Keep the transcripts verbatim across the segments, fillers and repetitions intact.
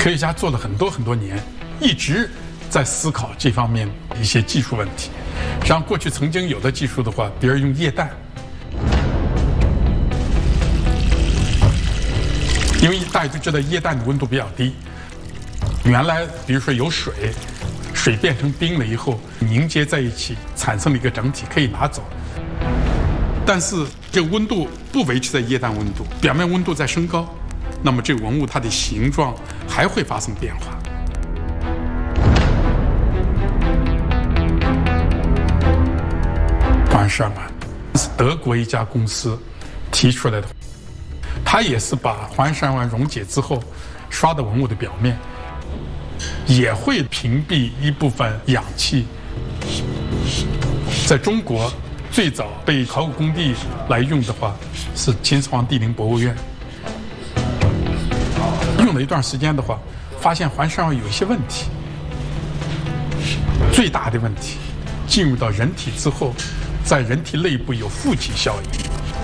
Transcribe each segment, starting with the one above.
科学家做了很多很多年，一直在思考这方面一些技术问题。像过去曾经有的技术的话，比如用液氮，因为大家都知道液氮的温度比较低，原来比如说有水，水变成冰了以后凝结在一起，产生了一个整体，可以拿走。但是这个温度不维持在液氮温度，表面温度在升高，那么这个文物它的形状还会发生变化。环十二碗是德国一家公司提出来的，它也是把环十二碗溶解之后刷到文物的表面，也会屏蔽一部分氧气。在中国最早被考古工地来用的话，是秦始皇帝陵博物院。用了一段时间的话，发现环十二碗有一些问题。最大的问题，进入到人体之后，在人体内部有负极效应。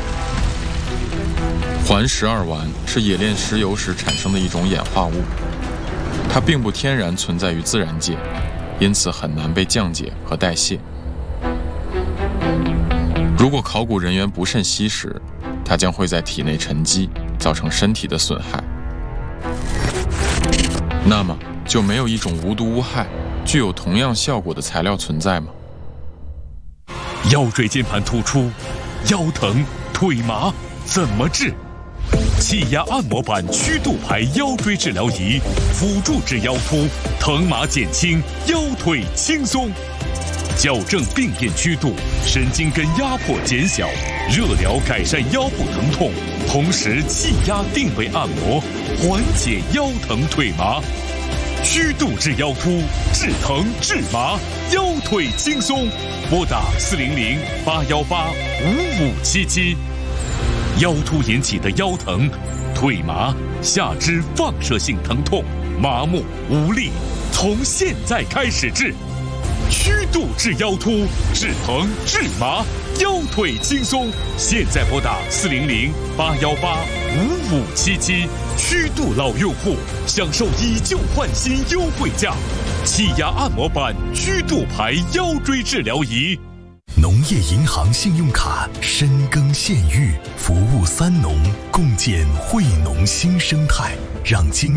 环十二烷是冶炼石油时产生的一种演化物，它并不天然存在于自然界，因此很难被降解和代谢。如果考古人员不慎吸食，它将会在体内沉积，造成身体的损害。那么，就没有一种无毒无害、具有同样效果的材料存在吗？ 腰椎间盘突出、腰疼、腿麻怎么治？气压按摩板曲度排腰椎治疗仪，辅助治腰突，疼麻减轻，腰腿轻松。矫正病变曲度，神经根压迫减小，热疗改善腰部疼痛，同时气压定位按摩，缓解腰疼腿麻。曲度治腰突，治疼治麻，腰腿轻松。拨打四零零八幺八五五七七。腰突引起的腰疼、腿麻、下肢放射性疼痛、麻木无力，从现在开始治。曲度治腰突，治疼治麻，腰腿轻松。现在拨打四零零八幺八五五七七。曲度老用户享受以旧换新优惠价，气压按摩板曲度排腰椎治疗仪。 农业银行信用卡深耕县域，服务三农，共建惠农新生态，让经